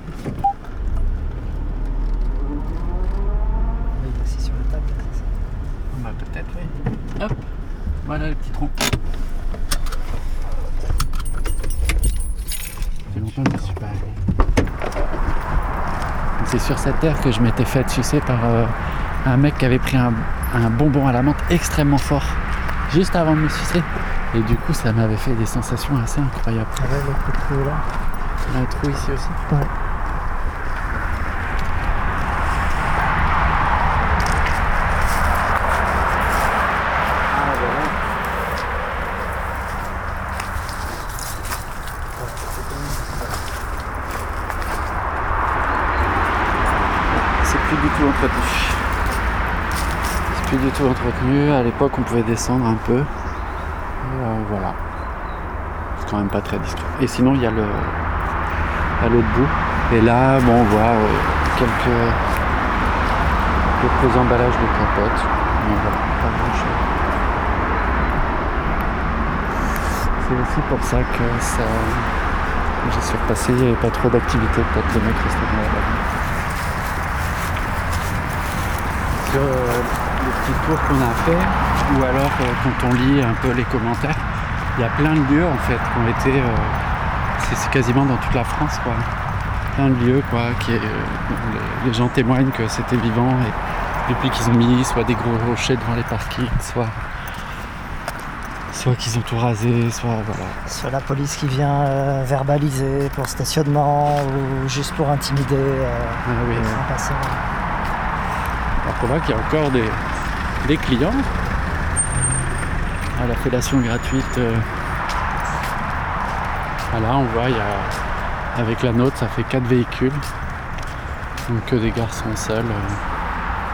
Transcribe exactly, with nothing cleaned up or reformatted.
Il est assis sur la table, c'est ça. Bah peut-être oui. Hop, voilà le petit trou. Ça fait longtemps que je ne suis pas allé. C'est sur cette terre que je m'étais fait sucer par euh, un mec qui avait pris un, un bonbon à la menthe extrêmement fort juste avant de me sucer. Et du coup ça m'avait fait des sensations assez incroyables. Ah ouais, le coup de trou là. Il y a un trou ici aussi. Ouais. C'est plus du tout entretenu. C'est plus du tout entretenu. À l'époque, on pouvait descendre un peu. Et euh, voilà. C'est quand même pas très discret. Et sinon, il y a le à l'autre bout. Et là, bon, on voit euh, quelques quelques emballages de capotes. Mais voilà, pas grand chose. C'est aussi pour ça que ça. J'ai surpassé, il n'y avait pas trop d'activité. Peut-être les mecs restaient dans la bagnole. Sur euh, les petits tours qu'on a fait, ou alors euh, quand on lit un peu les commentaires, il y a plein de lieux en fait qui ont été, euh, c'est, c'est quasiment dans toute la France quoi, plein de lieux quoi, qui, euh, les, les gens témoignent que c'était vivant et depuis qu'ils ont mis soit des gros rochers devant les parkings, soit soit qu'ils ont tout rasé, soit voilà. Soit la police qui vient euh, verbaliser pour stationnement ou juste pour intimider euh, Ah oui. un passant. Alors qu'on voit qu'il y a encore des, des clients à la fellation gratuite. Euh, voilà, on voit, il y a, avec la nôtre, ça fait quatre véhicules. Donc que des garçons seuls. Euh,